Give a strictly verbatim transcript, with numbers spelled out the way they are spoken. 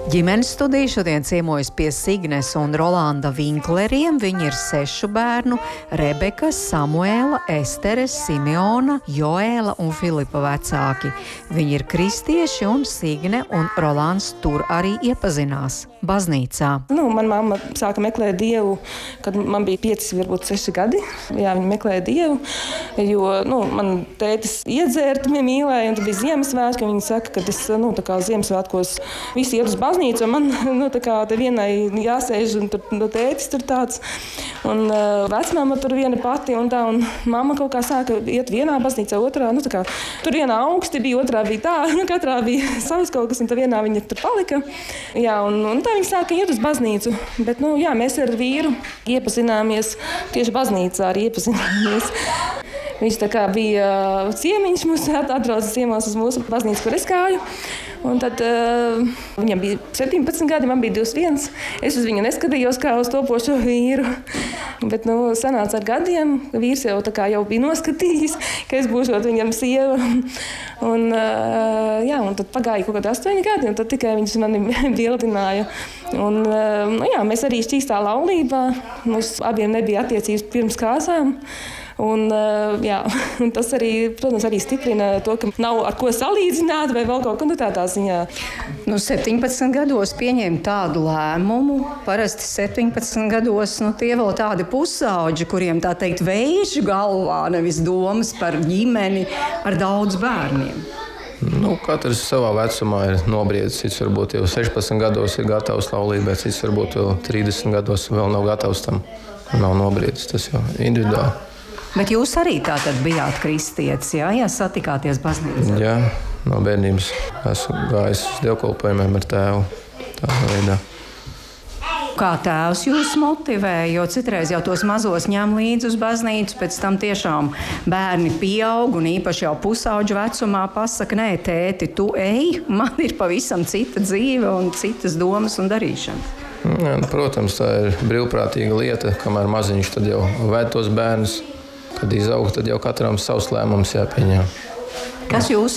Ģimenes studija šodien ciemojas pie Signes un Rolanda Vinkleriem. Viņi ir sešu bērnu – Rebeka, Samuēla, Esteres, Simeona, Joēla un Filipa vecāki. Viņi ir kristieši un Signe un Rolands tur arī iepazinās baznīcā. Nu, man mamma sāka meklēt Dievu, kad man bija pieci, varbūt seši gadi. Jā, viņa meklēja Dievu, jo nu, man tētis iedzērt, viņa mīlēja, un tad bija Ziemassvētki. Viņa saka, ka es nu, tā kā Ziemassvētkos visi iet uz baznīcu, un man nu, tā kā te vienai jāsēž, un tur no tētis tur tāds. Un uh, vecmāma tur viena pati, un tā, un mamma kaut kā sāka iet vienā baznīcā, otrā, nu tā kā tur vienā augsti bija, otrā bija tā, nu katrā bija savs kaut kas, un tā vienā viņa tur palika. Jā, un, un tā viņa sāka iet uz baznīcu, bet, nu, jā, mēs ar vīru iepazināmies, tieši baznīcā arī iepazināmies. Viņš tā kā bija ciemiņš, mums atrauca ciemos uz mūsu baznīcu, kur es kāju. Un tad uh, viņam bija septiņpadsmit gadi, man bija divdesmit viens. Es uz viņu neskatījos kā uz topošo vīru. Bet, nu, sanāca ar gadiem, vīrs jau tā kā jau bija noskatījis, ka es būšot viņam sieva. Un, uh, jā, un tad pagāja kaut kādi astoņi gadi, un tad tikai viņš mani bildināja. Un, uh, nu, jā, mēs arī šķīstā laulībā. Mums abiem nebija attiecības pirms kāzām. Un, jā, un tas arī, protams, arī stiprina to, ka nav ar ko salīdzināt vai vēl kaut ko tādā ziņā. Nu, septiņpadsmit gados pieņēma tādu lēmumu. Parasti septiņpadsmit gados nu, tie vēl tādi pusauģi, kuriem tā teikt vēži galvā, nevis domas par ģimeni ar daudz bērniem. Nu, katrs savā vecumā ir nobriedis. Cits varbūt jau sešpadsmit gados ir gatavs laulībai, cits varbūt jau trīsdesmit gados vēl nav gatavs tam. Nav nobriedis, tas jau individuāli. Bet jūs arī tātad bijāt kristietis, jā, ja satikāties baznīcā? Jā, no bērnības esmu gājis uz dievkalpojumiem ar tēvu tādā veidā. Kā tēvs jūs motivēja, jo citreiz jau tos mazos ņem līdzi uz baznīcu, pēc tam tiešām bērni pieaug un īpaši jau pusauģu vecumā pasaka, nē, tēti, tu ej, man ir pavisam cita dzīve un citas domas un darīšanas. Jā, protams, tā ir brīvprātīga lieta, kamēr maziņš tad jau ved tos bērnus. Kad izaug, tad jau katram savs lēmums jāpieņem. Kas jūs